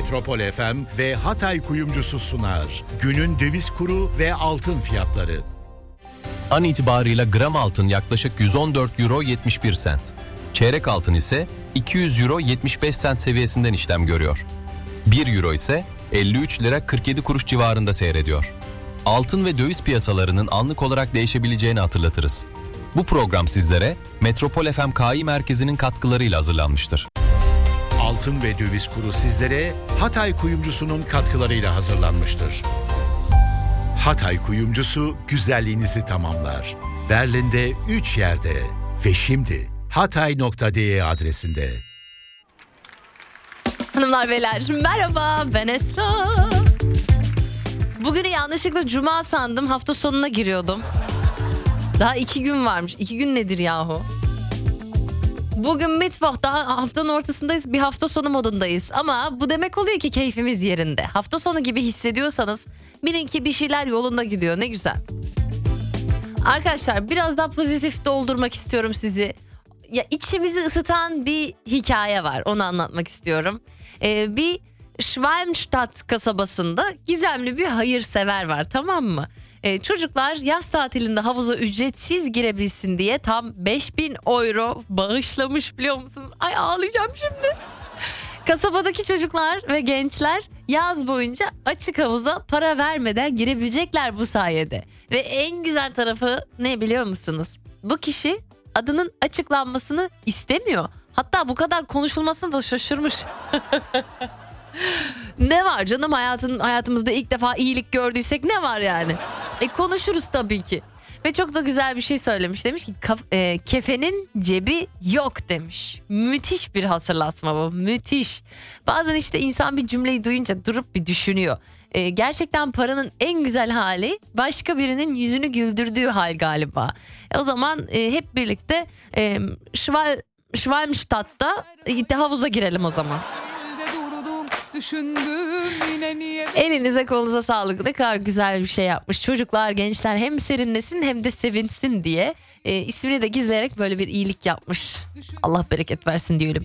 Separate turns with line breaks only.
Metropol FM ve Hatay Kuyumcusu sunar. Günün döviz kuru ve altın fiyatları.
An itibarıyla gram altın yaklaşık 114 euro 71 sent. Çeyrek altın ise 200 euro 75 sent seviyesinden işlem görüyor. 1 euro ise 53 lira 47 kuruş civarında seyrediyor. Altın ve döviz piyasalarının anlık olarak değişebileceğini hatırlatırız. Bu program sizlere Metropol FM Kİ Merkezi'nin katkılarıyla hazırlanmıştır.
Altın ve döviz kuru sizlere Hatay Kuyumcusu'nun katkılarıyla hazırlanmıştır. Hatay Kuyumcusu güzelliğinizi tamamlar. Berlin'de 3 yerde ve şimdi hatay.de adresinde.
Hanımlar beyler merhaba, ben Esra. Bugünü yanlışlıkla cuma sandım, hafta sonuna giriyordum. Daha 2 gün varmış. 2 gün nedir yahu? Bugün Mittwoch, daha haftanın ortasındayız, bir hafta sonu modundayız. Ama bu demek oluyor ki keyfimiz yerinde. Hafta sonu gibi hissediyorsanız bilin ki bir şeyler yolunda gidiyor, ne güzel. Arkadaşlar biraz daha pozitif doldurmak istiyorum sizi. Ya içimizi ısıtan bir hikaye var, onu anlatmak istiyorum. Bir Schwalmstadt kasabasında gizemli bir hayırsever var, tamam mı? Çocuklar yaz tatilinde havuza ücretsiz girebilsin diye tam 5.000 euro bağışlamış, biliyor musunuz? Ay ağlayacağım şimdi. Kasabadaki çocuklar ve gençler yaz boyunca açık havuza para vermeden girebilecekler bu sayede. Ve en güzel tarafı ne biliyor musunuz? Bu kişi adının açıklanmasını istemiyor. Hatta bu kadar konuşulmasına da şaşırmış. Ne var canım, hayatımızda ilk defa iyilik gördüysek ne var yani? Konuşuruz tabii ki. Ve çok da güzel bir şey söylemiş. Demiş ki kefenin cebi yok demiş. Müthiş bir hatırlatma bu. Müthiş. Bazen işte insan bir cümleyi duyunca durup bir düşünüyor. Gerçekten paranın en güzel hali başka birinin yüzünü güldürdüğü hal galiba. O zaman hep birlikte Schwalmstadt'ta havuza girelim o zaman. Elinize kolunuza sağlık, ne kadar güzel bir şey yapmış. Çocuklar, gençler hem serinlesin hem de sevinsin diye ismini de gizleyerek böyle bir iyilik yapmış. Allah bereket versin diyelim.